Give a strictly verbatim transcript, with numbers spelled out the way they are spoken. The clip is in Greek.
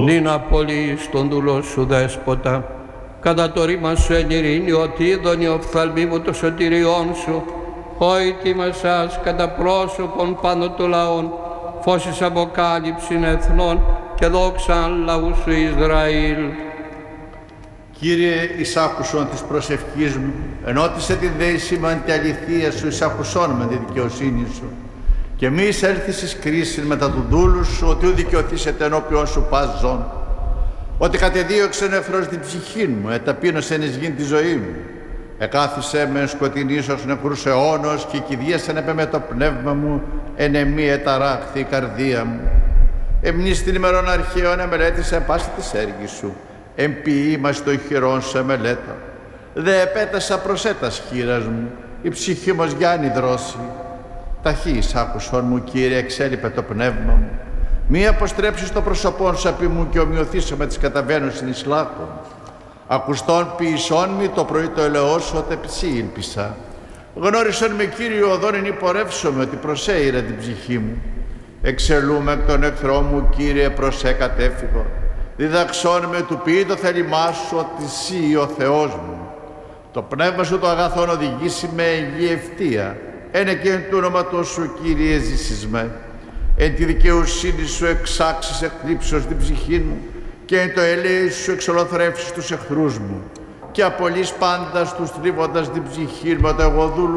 Νίν απολύεις τον δούλο σου δέσποτα, κατά το ρήμα σου εν ειρήνη, ότι είδον οφθαλμή μου το σωτηριόν σου, όητι μεσάς κατά πρόσωπον πάνω του λαών, φώσης αποκάλυψην εθνών και δόξαν λαού σου Ισραήλ. Κύριε, εισάκουσον της προσευχής μου, ενώτισε την δέησιμαν τη αληθεία σου, εισάκουσον με τη δικαιοσύνη σου. Και μη εισέλθεις εις κρίση μετά του δούλου σου, ότι ου δικαιωθήσετε ενώπιον σου πας ζών. Ότι κατεδίωξεν εχθρός την ψυχή μου, εταπείνωσεν εις γην τη ζωή μου. Εκάθισε με σκοτεινής ως νεκρούς αιώνος και κηδίασεν επέ με το πνεύμα μου, εν εμή εταράχθη η καρδία μου. Εμνείς την ημερών αρχαίων εμελέτησε πάση της έργης σου, εμποιήμας το χειρόν σε μελέτα. Δε επέτασα προσέτας χείρας μου, η ψυχή μου γιάννη δρόση. Ταχύς άκουσον μου, Κύριε, εξέλιπε το πνεύμα μου. Μη αποστρέψεις το πρόσωπόν σου απ' μου και ομοιωθήσω με τις καταβαίνουσιν εις λάκων. Ακουστών ποιησόν μη το πρωί το ελαιό σου, ότε ψή ήλπισα. Γνώρισον με, Κύριε, οδόν εν υπορεύσομαι, ότι προσέειρε την ψυχή μου. Εξελούμε εκ των εχθρών μου, Κύριε, προσέ κατέφυγον. Διδαξών με του ποιεί το θέλημά σου, ότι εσύ ο Θεός μου. Το πνεύμα σου το αγαθόν οδηγήσει με εγγύη ευθεία. Ένε και εν του όνοματός σου, Κύριε, ζήσεις με. Εν τη δικαιοσύνη σου εξάξεις εκκλήψεως την ψυχή μου και εν το ελέη σου εξολοθρεύσεις τους εχθρούς μου και απολύς πάντα τους τρίβοντας την ψυχή μου, το εγώ δούλου